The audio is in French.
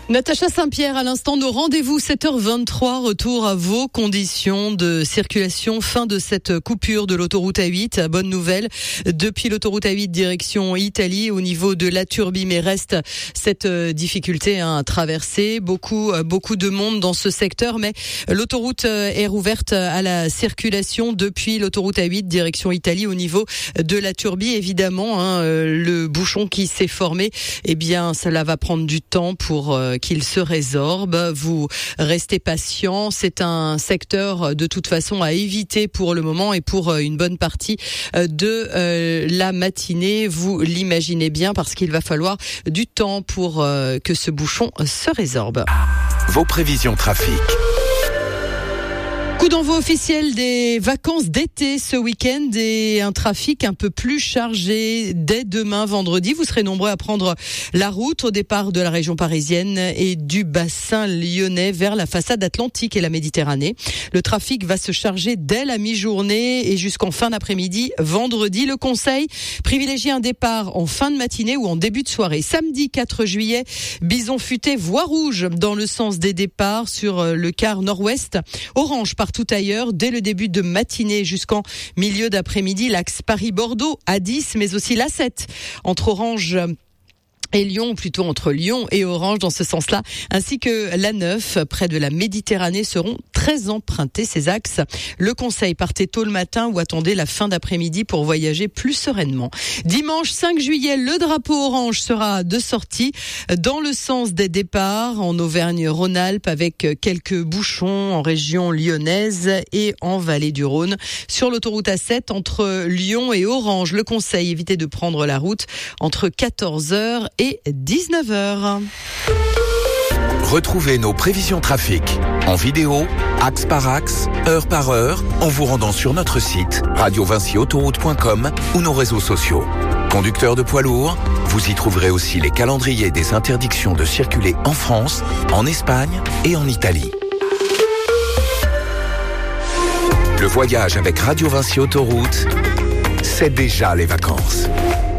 Natacha Saint-Pierre, à l'instant, nos rendez-vous 7h23, retour à vos conditions de circulation, fin de cette coupure de l'autoroute A8. Bonne nouvelle, depuis l'autoroute A8 direction Italie, au niveau de la Turbie, mais reste cette difficulté à traverser. Beaucoup de monde dans ce secteur, mais l'autoroute est rouverte à la circulation depuis l'autoroute A8 direction Italie, au niveau de la Turbie. Évidemment, le bouchon qui s'est formé, eh bien, cela va prendre du temps pour qu'il se résorbe. Vous restez patient. C'est un secteur de toute façon à éviter pour le moment et pour une bonne partie de la matinée. Vous l'imaginez bien, parce qu'il va falloir du temps pour que ce bouchon se résorbe. Vos prévisions trafic. Coup d'envoi officiel des vacances d'été ce week-end et un trafic un peu plus chargé dès demain vendredi. Vous serez nombreux à prendre la route au départ de la région parisienne et du bassin lyonnais vers la façade atlantique et la Méditerranée. Le trafic va se charger dès la mi-journée et jusqu'en fin d'après-midi vendredi. Le conseil, privilégiez un départ en fin de matinée ou en début de soirée. Samedi 4 juillet, bison futé voie rouge dans le sens des départs sur le quart nord-ouest. Orange partout ailleurs, dès le début de matinée jusqu'en milieu d'après-midi, l'axe Paris-Bordeaux, A10, mais aussi l'A7, entre Orange et Lyon, ou plutôt entre Lyon et Orange dans ce sens-là, ainsi que l'A9 près de la Méditerranée seront très empruntés ces axes. Le conseil, partez tôt le matin ou attendez la fin d'après-midi pour voyager plus sereinement. Dimanche 5 juillet, le drapeau orange sera de sortie dans le sens des départs en Auvergne-Rhône-Alpes avec quelques bouchons en région lyonnaise et en vallée du Rhône. Sur l'autoroute A7 entre Lyon et Orange, le conseil, évitez de prendre la route entre 14h et 19h. Retrouvez nos prévisions trafic en vidéo, axe par axe, heure par heure, en vous rendant sur notre site radiovinciautoroute.com ou nos réseaux sociaux. Conducteurs de poids lourds, vous y trouverez aussi les calendriers des interdictions de circuler en France, en Espagne et en Italie. Le voyage avec Radio Vinci Autoroute, c'est déjà les vacances.